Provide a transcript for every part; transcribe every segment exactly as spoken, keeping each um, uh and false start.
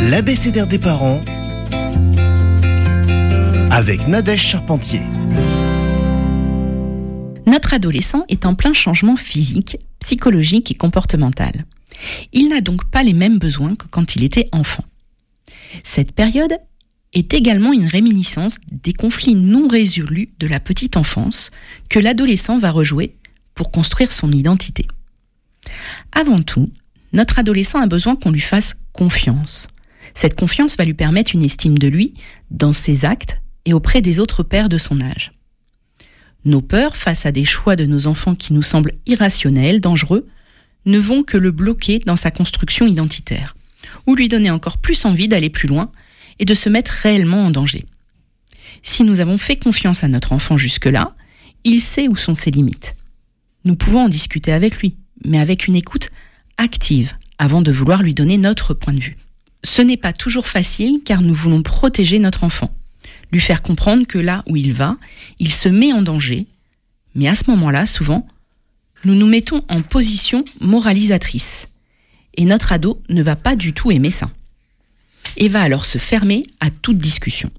L'abécédaire des parents avec Nadège Charpentier. Notre adolescent est en plein changement physique, psychologique et comportemental. Il n'a donc pas les mêmes besoins que quand il était enfant. Cette période est également une réminiscence des conflits non résolus de la petite enfance que l'adolescent va rejouer pour construire son identité. Avant tout, notre adolescent a besoin qu'on lui fasse confiance. Cette confiance va lui permettre une estime de lui dans ses actes et auprès des autres pairs de son âge. Nos peurs face à des choix de nos enfants qui nous semblent irrationnels, dangereux, ne vont que le bloquer dans sa construction identitaire, ou lui donner encore plus envie d'aller plus loin et de se mettre réellement en danger. Si nous avons fait confiance à notre enfant jusque-là, il sait où sont ses limites. Nous pouvons en discuter avec lui, mais avec une écoute active, avant de vouloir lui donner notre point de vue. Ce n'est pas toujours facile car nous voulons protéger notre enfant, lui faire comprendre que là où il va, il se met en danger, mais à ce moment-là, souvent, nous nous mettons en position moralisatrice, et notre ado ne va pas du tout aimer ça, et va alors se fermer à toute discussion.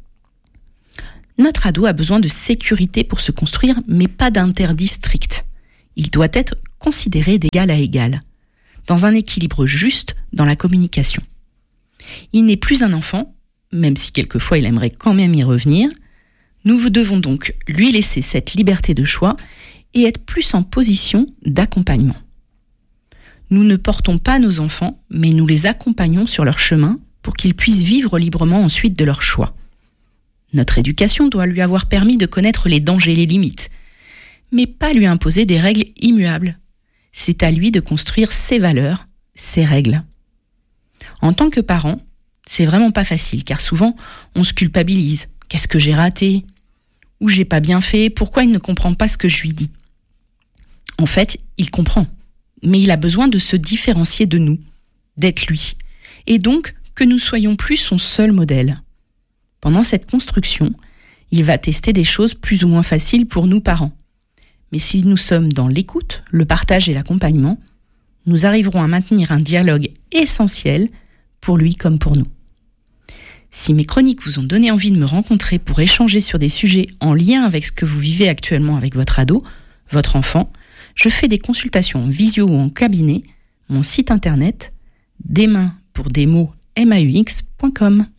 Notre ado a besoin de sécurité pour se construire, mais pas d'interdit strict. Il doit être considéré d'égal à égal, dans un équilibre juste dans la communication. Il n'est plus un enfant, même si quelquefois il aimerait quand même y revenir. Nous devons donc lui laisser cette liberté de choix et être plus en position d'accompagnement. Nous ne portons pas nos enfants, mais nous les accompagnons sur leur chemin pour qu'ils puissent vivre librement ensuite de leur choix. Notre éducation doit lui avoir permis de connaître les dangers et les limites, mais pas lui imposer des règles immuables. C'est à lui de construire ses valeurs, ses règles. En tant que parent, c'est vraiment pas facile, car souvent, on se culpabilise. Qu'est-ce que j'ai raté ? Ou j'ai pas bien fait ? Pourquoi il ne comprend pas ce que je lui dis ? En fait, il comprend, mais il a besoin de se différencier de nous, d'être lui, et donc que nous soyons plus son seul modèle. Pendant cette construction, il va tester des choses plus ou moins faciles pour nous parents. Mais si nous sommes dans l'écoute, le partage et l'accompagnement, nous arriverons à maintenir un dialogue essentiel pour lui comme pour nous. Si mes chroniques vous ont donné envie de me rencontrer pour échanger sur des sujets en lien avec ce que vous vivez actuellement avec votre ado, votre enfant, je fais des consultations en visio ou en cabinet. Mon site internet, des mains pour des mots, M A U X point com.